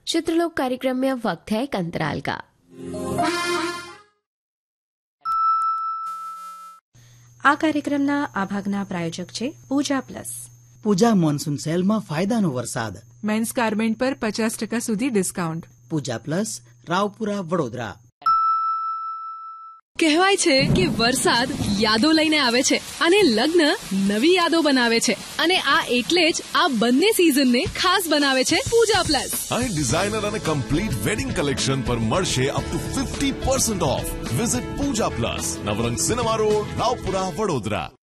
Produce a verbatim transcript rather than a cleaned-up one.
चित्रलोक कार्यक्रम में अब वक्त है एक अंतराल का। આ કાર્યક્રમના આ ભાગના પ્રાયોજક છે પૂજા પ્લસ. પૂજા મોન્સૂન સેલમાં ફાયદાનો વરસાદ. મેન્સ ગાર્મેન્ટ પર પચાસ ટકા સુધી ડિસ્કાઉન્ટ. પૂજા પ્લસ, રાવપુરા, વડોદરા. કહેવાય છે કે વરસાદ યાદો લઈને આવે છે અને લગ્ન નવી યાદો બનાવે છે, અને આ એટલે જ આ બંને સિઝનને ખાસ બનાવે છે પૂજા પ્લસ. અહીં ડિઝાઇનર અને કમ્પ્લીટ વેડિંગ કલેક્શન પર મળશે up to fifty percent of. Visit Pooja plus, Navrang cinema road, Raopura, Vadodara.